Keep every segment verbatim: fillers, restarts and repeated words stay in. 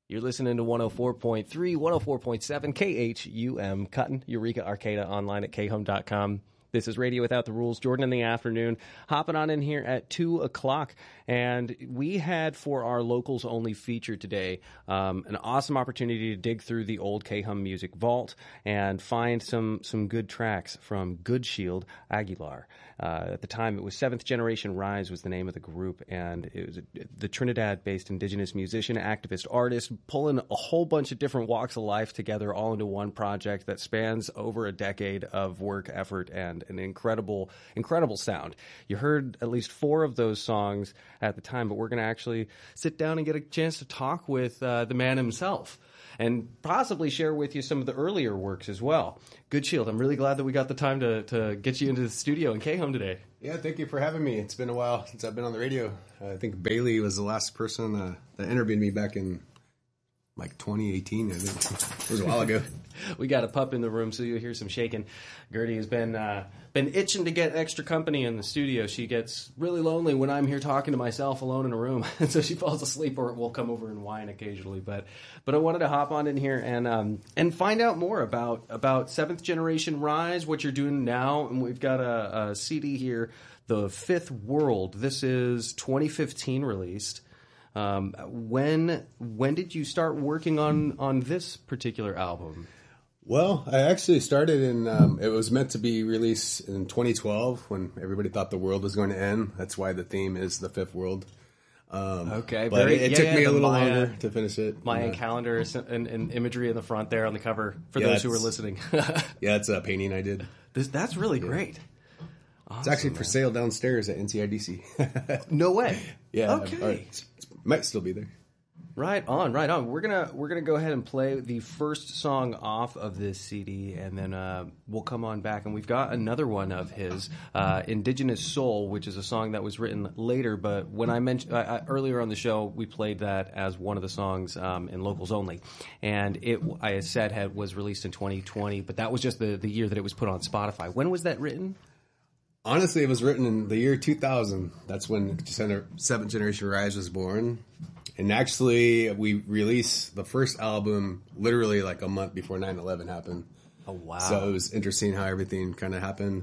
You're listening to one oh four point three, one oh four point seven K H U M, Cutting, Eureka, Arcata, online at k home dot com. This is Radio Without the Rules. Jordan in the afternoon, hopping on in here at two o'clock. And we had for our locals only feature today um, an awesome opportunity to dig through the old K-Hum Music Vault and find some some good tracks from Good Shield Aguilar. Uh, at the time, it was Seventh Generation Rise was the name of the group, and it was a, the Trinidad-based indigenous musician, activist, artist, pulling a whole bunch of different walks of life together all into one project that spans over a decade of work, effort, and an incredible, incredible sound. You heard at least four of those songs at the time, but we're going to actually sit down and get a chance to talk with uh, the man himself and possibly share with you some of the earlier works as well. Good Shield, I'm really glad that we got the time to, to get you into the studio in K-Home today. Yeah, thank you for having me. It's been a while since I've been on the radio. Uh, I think Bailey was the last person uh, that interviewed me back in like twenty eighteen, I think. It was a while ago. We got a pup in the room, so you'll hear some shaking. Gertie has been uh, been itching to get extra company in the studio. She gets really lonely when I'm here talking to myself alone in a room, and so she falls asleep, or will come over and whine occasionally. But but I wanted to hop on in here and um, and find out more about about Seventh Generation Rise, what you're doing now, and we've got a, a C D here, The Fifth World. This is twenty fifteen released. Um, when when did you start working on, on this particular album? Well, I actually started in, um, it was meant to be released in twenty twelve when everybody thought the world was going to end. That's why the theme is the fifth world. Um, okay. But very, it, it yeah, took yeah, me a little Maya, longer to finish it. Mayan yeah. calendar and, and imagery in the front there on the cover for yeah, those who were listening. Yeah, it's a painting I did. This, that's really yeah. great. Awesome, it's actually man. for sale downstairs at N C I D C. No way. Yeah. Okay. Or it might still be there. Right on, right on. We're gonna we're gonna go ahead and play the first song off of this C D, and then uh, we'll come on back, and we've got another one of his, uh, "Indigenous Soul," which is a song that was written later. But when I mentioned uh, earlier on the show, we played that as one of the songs um, in locals only, and it I said had was released in twenty twenty, but that was just the the year that it was put on Spotify. When was that written? Honestly, it was written in the year two thousand. That's when Seventh Generation Rise was born. And actually, we released the first album literally like a month before nine eleven happened. Oh, wow. So it was interesting how everything kind of happened.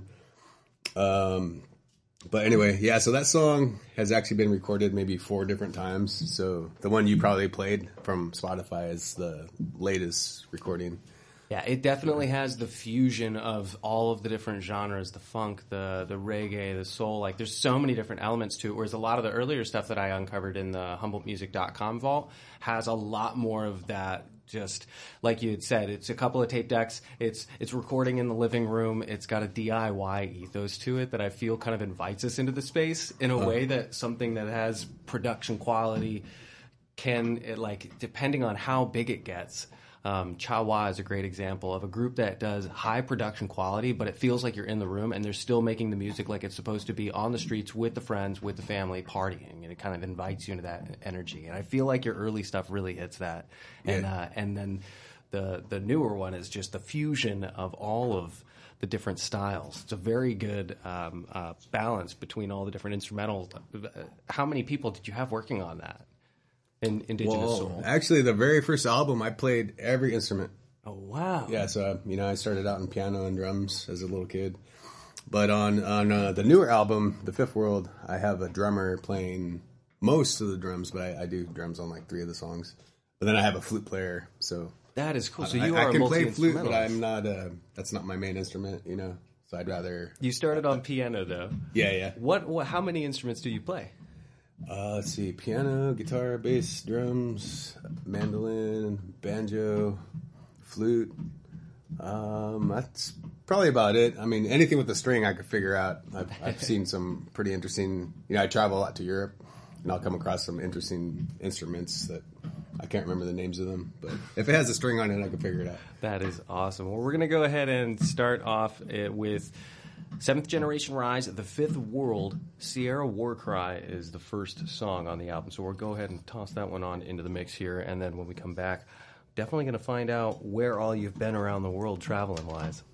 Um, but anyway, yeah, so that song has actually been recorded maybe four different times. So the one you probably played from Spotify is the latest recording. Yeah, it definitely has the fusion of all of the different genres, the funk, the the reggae, the soul. Like, there's so many different elements to it, whereas a lot of the earlier stuff that I uncovered in the Humboldt Music dot com vault has a lot more of that. Just like you had said, it's a couple of tape decks. It's it's recording in the living room. It's got a D I Y ethos to it that I feel kind of invites us into the space in a way that something that has production quality can, it, like, depending on how big it gets. Um, Chawa is a great example of a group that does high production quality, but it feels like you're in the room and they're still making the music like it's supposed to be on the streets with the friends, with the family, partying, and it kind of invites you into that energy. And I feel like your early stuff really hits that. And yeah. uh, and then the the newer one is just the fusion of all of the different styles. It's a very good um, uh, balance between all the different instrumentals. How many people did you have working on that? In Indigenous Whoa. Soul. Actually, the very first album, I played every instrument. Oh, wow. Yeah, so, you know, I started out in piano and drums as a little kid. But on, on uh, the newer album, The Fifth World, I have a drummer playing most of the drums, but I, I do drums on like three of the songs. But then I have a flute player, so... That is cool. So I, you I, are I can a play flute, but multi-instrumentalist. I'm not, uh, that's not my main instrument, you know? So I'd rather... You started on piano, though. Yeah, yeah. What, what? How many instruments do you play? Uh, let's see, piano, guitar, bass, drums, mandolin, banjo, flute. Um, that's probably about it. I mean, anything with a string I could figure out. I've, I've seen some pretty interesting, you know, I travel a lot to Europe, and I'll come across some interesting instruments that I can't remember the names of them. But if it has a string on it, I can figure it out. That is awesome. Well, we're going to go ahead and start off uh, with... Seventh Generation Rise, The Fifth World, Sierra Warcry is the first song on the album. So we'll go ahead and toss that one on into the mix here. And then when we come back, definitely going to find out where all you've been around the world traveling-wise.